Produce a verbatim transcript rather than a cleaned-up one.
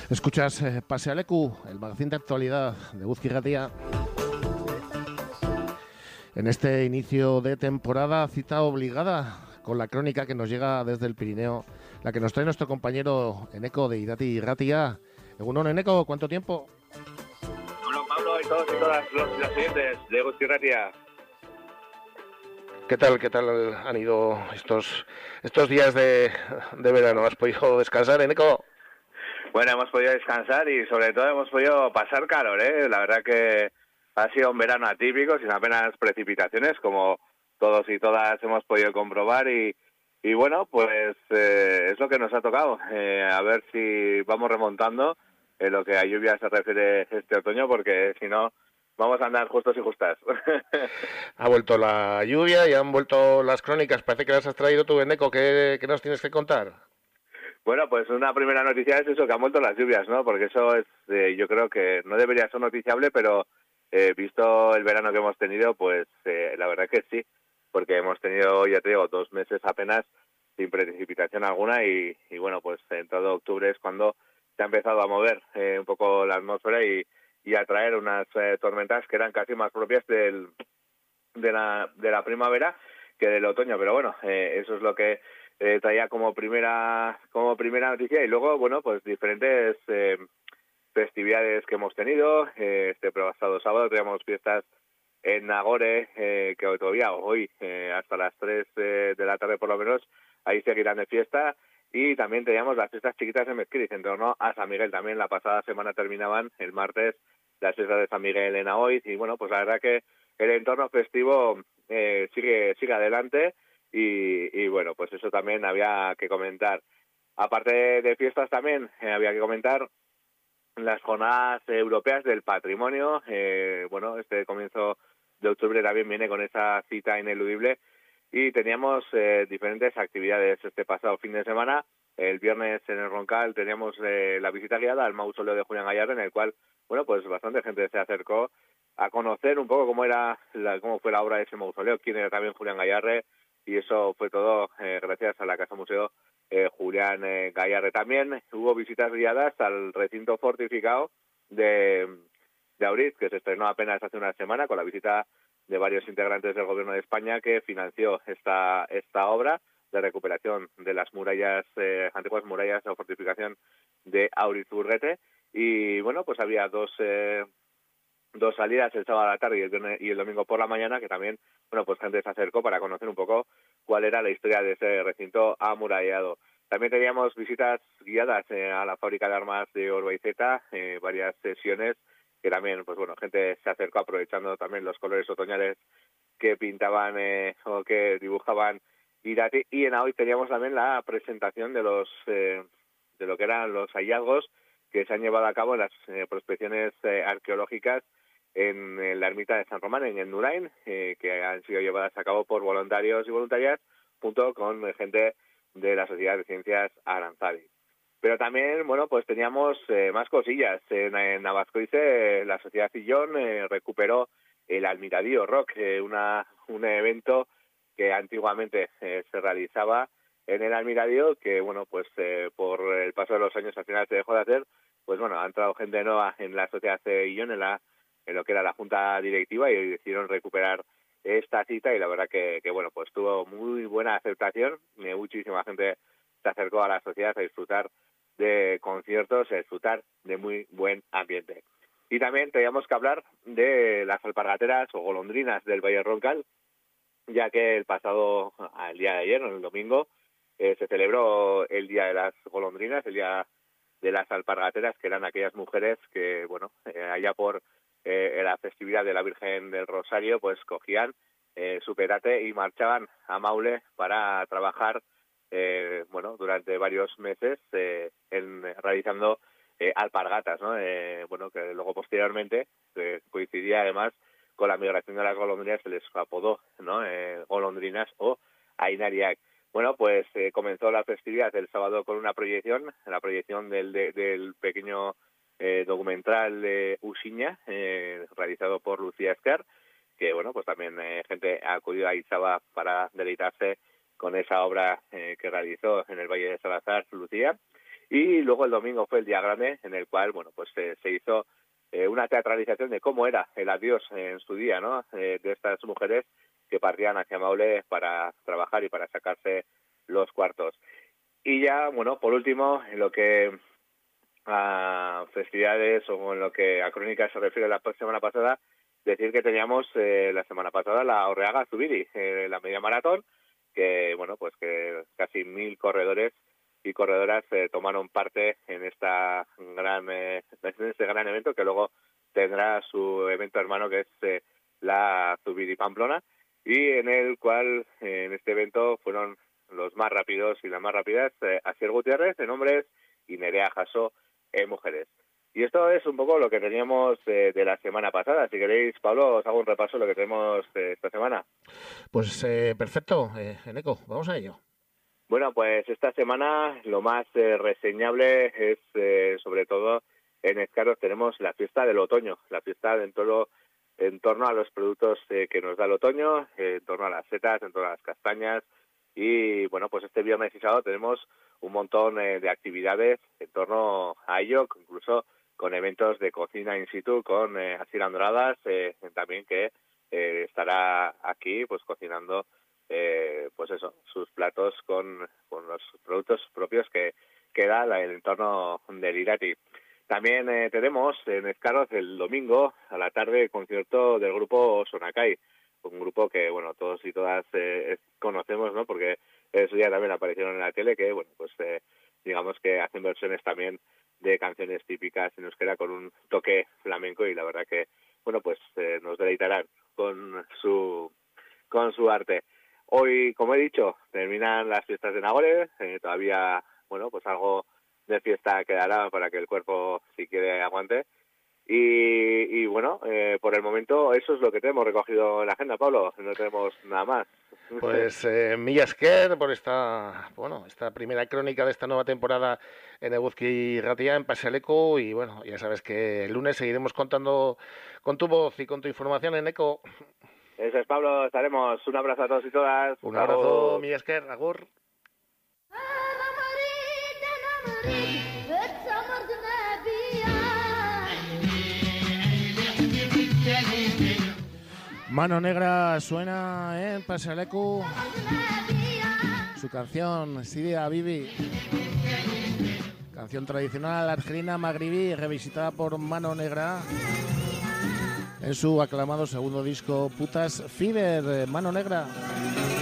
Escuchas eh, Pasealecu, el magazín de actualidad de Eguzki Irratia. En este inicio de temporada, cita obligada con la crónica que nos llega desde el Pirineo, la que nos trae nuestro compañero Eneko de Irati Irratia. Egunon, Eneko, ¿cuánto tiempo? Bueno, Pablo y todos y todas los, los oyentes de Eguzki Irratia. ¿Qué tal, qué tal han ido estos estos días de, de verano? ¿Has podido descansar, Eneko? Bueno, hemos podido descansar y sobre todo hemos podido pasar calor, ¿eh? La verdad que ha sido un verano atípico, sin apenas precipitaciones, como todos y todas hemos podido comprobar y, y bueno, pues eh, es lo que nos ha tocado. Eh, a ver si vamos remontando en lo que a lluvia se refiere este otoño, porque si no vamos a andar justos y justas. Ha vuelto la lluvia y han vuelto las crónicas. Parece que las has traído tú, Eneko. ¿Qué, qué nos tienes que contar? Bueno, pues una primera noticia es eso, que han vuelto las lluvias, ¿no? Porque eso es, eh, yo creo que no debería ser noticiable, pero eh, visto el verano que hemos tenido, pues eh, la verdad que sí, porque hemos tenido, ya te digo, dos meses apenas sin precipitación alguna y, y bueno, pues en todo octubre es cuando se ha empezado a mover eh, un poco la atmósfera y, y a traer unas eh, tormentas que eran casi más propias del, de, la, de la primavera que del otoño, pero bueno, eh, eso es lo que Eh, traía como primera como primera noticia y luego, bueno, pues diferentes eh, festividades que hemos tenido. Eh, este pasado sábado teníamos fiestas en Nagore, eh, que todavía hoy, eh, hasta las tres eh, de la tarde por lo menos, ahí seguirán de fiesta. Y también teníamos las fiestas chiquitas de Mezquiriz, en torno a San Miguel. También la pasada semana terminaban el martes las fiestas de San Miguel en Aoiz. Y bueno, pues la verdad que el entorno festivo eh, sigue sigue adelante. Y, y bueno, pues eso también había que comentar. Aparte de fiestas también eh, había que comentar las jornadas europeas del patrimonio. Eh, bueno, este comienzo de octubre también viene con esa cita ineludible y teníamos eh, diferentes actividades este pasado fin de semana. El viernes en el Roncal teníamos eh, la visita guiada al mausoleo de Julián Gayarre, en el cual, bueno, pues bastante gente se acercó a conocer un poco cómo era la, cómo fue la obra de ese mausoleo, quién era también Julián Gayarre. Y eso fue todo eh, gracias a la Casa Museo eh, Julián eh, Gayarre. También hubo visitas guiadas al recinto fortificado de, de Auriz, que se estrenó apenas hace una semana con la visita de varios integrantes del Gobierno de España que financió esta esta obra de recuperación de las murallas, eh, antiguas murallas o fortificación de Auriz-Urrete. Y bueno, pues había dos... Eh, dos salidas el sábado a la tarde y el viernes y el domingo por la mañana, que también, bueno, pues gente se acercó para conocer un poco cuál era la historia de ese recinto amurallado. También teníamos visitas guiadas eh, a la fábrica de armas de Orbaizeta, eh, varias sesiones que también, pues bueno, gente se acercó aprovechando también los colores otoñales que pintaban eh, o que dibujaban Irati. Y en hoy teníamos también la presentación de los eh, de lo que eran los hallazgos que se han llevado a cabo en las eh, prospecciones eh, arqueológicas en, en la ermita de San Román, en el Nurain, eh, que han sido llevadas a cabo por voluntarios y voluntarias, junto con eh, gente de la Sociedad de Ciencias Aranzadi. Pero también, bueno, pues teníamos eh, más cosillas. En, en Navascoice, eh, la Sociedad Sillón eh, recuperó el Almiradío Rock, eh, una, un evento que antiguamente eh, se realizaba en el Almiradío, que, bueno, pues eh, por el paso de los años al final se dejó de hacer. Pues bueno, ha entrado gente nueva en la Sociedad Sillón, en la en lo que era la junta directiva, y decidieron recuperar esta cita y la verdad que, que bueno, pues tuvo muy buena aceptación. Muchísima gente se acercó a la sociedad a disfrutar de conciertos, a disfrutar de muy buen ambiente. Y también teníamos que hablar de las alpargateras o golondrinas del Valle Roncal, ya que el pasado, el día de ayer, el domingo, eh, se celebró el Día de las Golondrinas, el Día de las Alpargateras, que eran aquellas mujeres que, bueno, eh, allá por Eh, en la festividad de la Virgen del Rosario, pues cogían eh, su petate y marchaban a Maule para trabajar, eh, bueno, durante varios meses eh, en, realizando eh, alpargatas, ¿no? Eh, bueno, que luego posteriormente eh, coincidía además con la migración de las golondrinas, se les apodó, ¿no? Eh, golondrinas o Ainariak. Bueno, pues eh, comenzó la festividad el sábado con una proyección, la proyección del, de, del pequeño Eh, documental de Usiña, eh, realizado por Lucía Esquer, que bueno, pues también eh, gente ha acudido a Izaba para deleitarse con esa obra eh, que realizó en el Valle de Salazar, Lucía. Y luego el domingo fue el día grande, en el cual, bueno, pues eh, se hizo eh, una teatralización de cómo era el adiós en su día, ¿no? Eh, de estas mujeres que partían hacia Maule para trabajar y para sacarse los cuartos. Y ya, bueno, por último, en lo que a festividades o en lo que a crónica se refiere la semana pasada, decir que teníamos eh, la semana pasada la Orreaga Zubiri, eh, la media maratón, que, bueno, pues que casi mil corredores y corredoras eh, tomaron parte en esta gran eh, en este gran evento, que luego tendrá su evento hermano, que es eh, la Zubiri Pamplona, y en el cual eh, en este evento fueron los más rápidos y las más rápidas eh, Asier Gutiérrez en hombres y Nerea Jasso en mujeres. Y esto es un poco lo que teníamos eh, de la semana pasada. Si queréis, Pablo, os hago un repaso de lo que tenemos eh, esta semana. Pues eh, perfecto, eh, Eneco, vamos a ello. Bueno, pues esta semana lo más eh, reseñable es, eh, sobre todo, en Ezcarros tenemos la fiesta del otoño, la fiesta en, todo, en torno a los productos eh, que nos da el otoño, eh, en torno a las setas, en torno a las castañas. Y, bueno, pues este viernes y sábado tenemos un montón eh, de actividades en torno a ello, incluso con eventos de cocina in situ, con eh, Asier Andradas, eh, también que eh, estará aquí pues cocinando Eh, pues eso, sus platos con, con los productos propios que, que da el entorno del Irati. También eh, tenemos en Ezcarros el domingo a la tarde el concierto del grupo Sonakai, un grupo que, bueno, todos y todas eh, conocemos, ¿no? Porque en su día también aparecieron en la tele, que, bueno, pues eh, digamos que hacen versiones también de canciones típicas en euskera con un toque flamenco, y la verdad que, bueno, pues eh, nos deleitarán con su con su arte. Hoy, como he dicho, terminan las fiestas de Nagore, eh, todavía, bueno, pues algo de fiesta quedará para que el cuerpo, si quiere, aguante. Y, y bueno, eh, por el momento eso es lo que tenemos recogido en la agenda, Pablo, no tenemos nada más. Pues eh, mila esker por esta, bueno, esta primera crónica de esta nueva temporada en Eguzki Irratia, en Pasealeco, y bueno, ya sabes que el lunes seguiremos contando con tu voz y con tu información en Eco. Eso es, Pablo, estaremos. Un abrazo a todos y todas. Un abrazo, mila esker, agur. Mano Negra suena en Pasealeco, su canción Sidia Bibi, canción tradicional argelina magribí revisitada por Mano Negra en su aclamado segundo disco Putas Fever. Mano Negra.